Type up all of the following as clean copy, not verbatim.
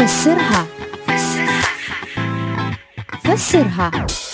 فسرها فسرها.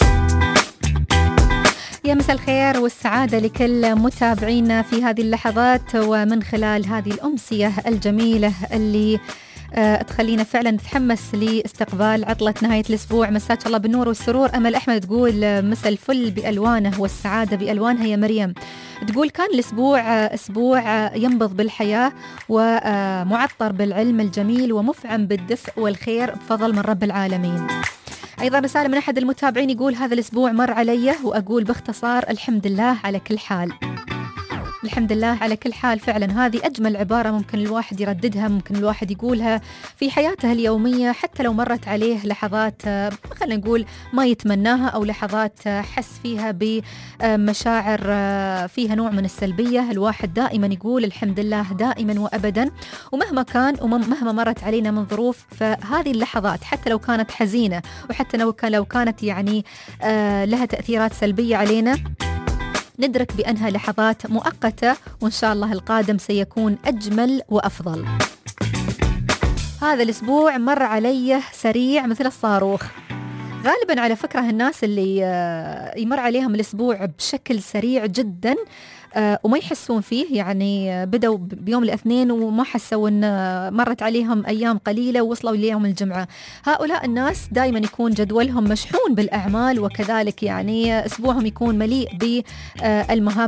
يا مساء الخير والسعادة لكل متابعينا في هذه اللحظات، ومن خلال هذه الأمسية الجميلة اللي تخلينا فعلا نتحمس لاستقبال عطلة نهاية الأسبوع. مساك الله بالنور والسرور. أمل أحمد تقول مساء الفل بألوانه والسعادة بألوانها يا مريم. تقول كان الأسبوع أسبوع ينبض بالحياة ومعطر بالعلم الجميل ومفعم بالدفء والخير بفضل من رب العالمين. أيضا رسالة من أحد المتابعين يقول هذا الأسبوع مر علي وأقول باختصار الحمد لله على كل حال. الحمد لله على كل حال، فعلا هذه أجمل عبارة ممكن الواحد يرددها، ممكن الواحد يقولها في حياته اليومية، حتى لو مرت عليه لحظات خلينا نقول ما يتمناها، أو لحظات حس فيها بمشاعر فيها نوع من السلبية. الواحد دائما يقول الحمد لله دائما وأبدا، ومهما كان ومهما مرت علينا من ظروف، فهذه اللحظات حتى لو كانت حزينة، وحتى لو كانت يعني لها تأثيرات سلبية علينا، ندرك بأنها لحظات مؤقتة، وإن شاء الله القادم سيكون أجمل وأفضل. هذا الأسبوع مر علي سريع مثل الصاروخ. غالبا على فكرة الناس اللي يمر عليهم الأسبوع بشكل سريع جدا وما يحسون فيه، يعني بدوا بيوم الاثنين وما حسوا ان مرت عليهم ايام قليله ووصلوا ليوم الجمعه، هؤلاء الناس دائما يكون جدولهم مشحون بالاعمال، وكذلك يعني اسبوعهم يكون مليء بالمهام